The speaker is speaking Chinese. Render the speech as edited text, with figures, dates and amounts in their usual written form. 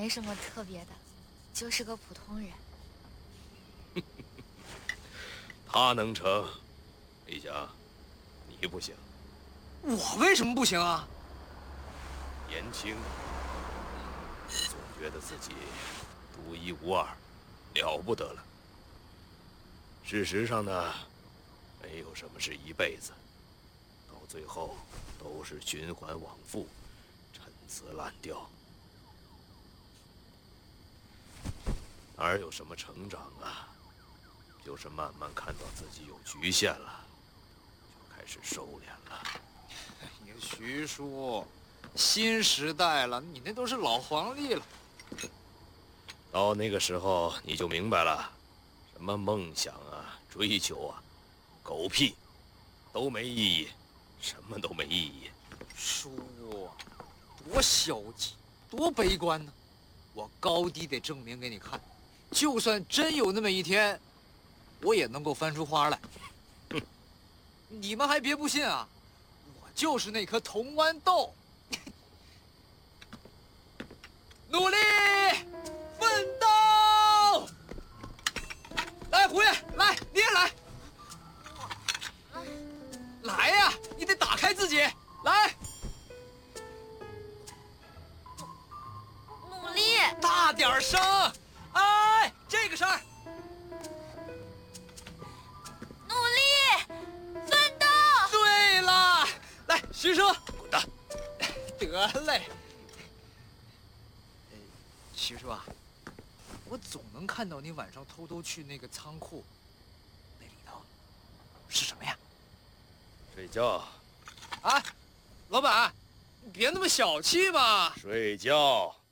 没什么特别的，就是个普通人。 他能成，李霞，你不行。 我为什么不行啊？ 年轻，总觉得自己独一无二，了不得了。事实上呢，没有什么是一辈子，到最后都是循环往复，陈词滥调，哪有什么成长啊？就是慢慢看到自己有局限了，就开始收敛了。 哎呀，徐叔，新时代了，你那都是老黄历了。 到那个时候你就明白了，什么梦想啊、追求啊，狗屁，都没意义，什么都没意义。 叔，多消极，多悲观呢！我高低得证明给你看，就算真有那么一天，我也能够翻出花来。你们还别不信啊，我就是那颗铜豌豆。努力奋斗！来，胡爷，来，你也来。来呀，你得打开自己，来。 努力， 大点声！哎，这个声儿。 努力，奋斗！ 对了，来，徐叔， 滚蛋！ 得嘞。徐叔啊，我总能看到你晚上偷偷去那个仓库，那里头是什么呀？ 睡觉。 啊，老板，你别那么小气嘛。 睡觉。